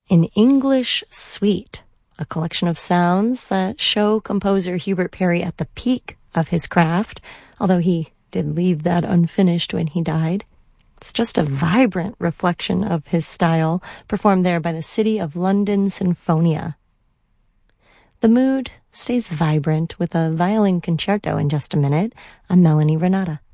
An English Suite, a collection of sounds that show composer Hubert Parry at the peak of his craft, although he did leave that unfinished when he died. It's just a vibrant reflection of his style, performed there by the City of London Sinfonia. The mood stays vibrant with a violin concerto in just a minute. I'm Melanie Renata.